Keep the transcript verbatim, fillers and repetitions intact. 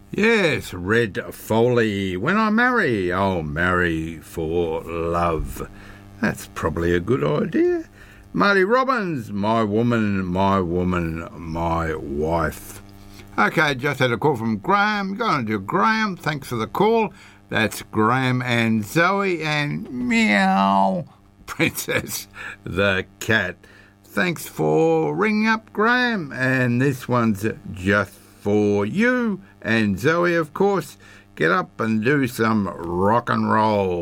Yes, Red Foley. When I marry, I'll marry for love. That's probably a good idea. Marty Robbins, my woman, my woman, my wife. Okay, just had a call from Graham. Going to Graham. Thanks for the call. That's Graham and Zoe and Meow Princess the cat. Thanks for ringing up, Graham. And this one's just for you and Zoe, of course. Get up and do some rock and roll.